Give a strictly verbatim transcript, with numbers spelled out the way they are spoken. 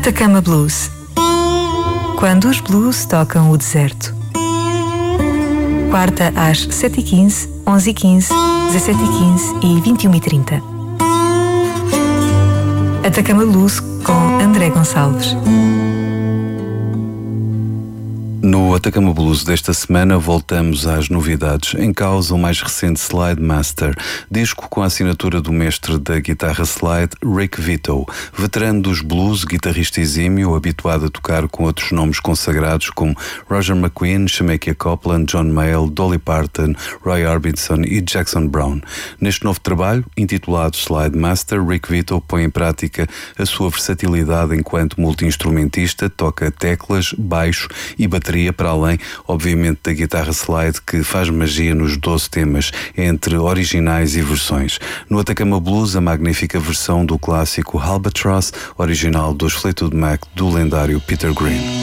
Atacama Blues. Quando os blues tocam o deserto. Quarta às sete e quinze, onze e quinze, dezassete e quinze e vinte e uma e trinta. Atacama Blues com André Gonçalves. No Atacama Blues desta semana voltamos às novidades. Em causa o mais recente Slide Master, disco com a assinatura do mestre da guitarra slide, Rick Vito, veterano dos blues, guitarrista exímio, habituado a tocar com outros nomes consagrados como Roger McGuinn, Shemekia Copeland, John Mayall, Dolly Parton, Roy Orbison e Jackson Browne. Neste novo trabalho, intitulado Slide Master, Rick Vito põe em prática a sua versatilidade enquanto multi-instrumentista, toca teclas, baixo e bateria, para além, obviamente, da guitarra slide, que faz magia nos doze temas, entre originais e versões. No Atacama Blues, a magnífica versão do clássico Albatross, original dos Fleetwood Mac, do lendário Peter Green.